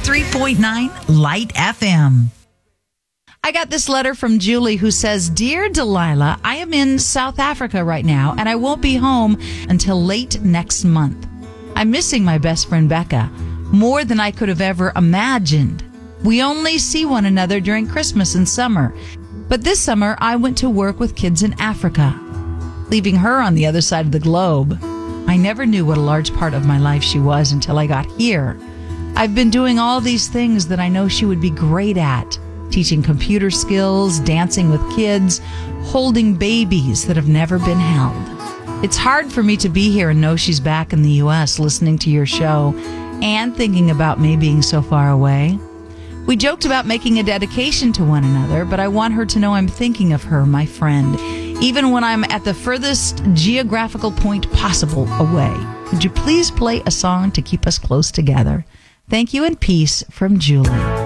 103.9 Light FM. I got this letter from Julie who says, Dear Delilah, I am in South Africa right now and I won't be home until late next month. I'm missing my best friend Becca more than I could have ever imagined. We only see one another during Christmas and summer. But this summer, I went to work with kids in Africa, leaving her on the other side of the globe. I never knew what a large part of my life she was until I got here. I've been doing all these things that I know she would be great at. Teaching computer skills, dancing with kids, holding babies that have never been held. It's hard for me to be here and know she's back in the U.S. listening to your show and thinking about me being so far away. We joked about making a dedication to one another, but I want her to know I'm thinking of her, my friend, even when I'm at the furthest geographical point possible away. Could you please play a song to keep us close together? Thank you and peace from Julie.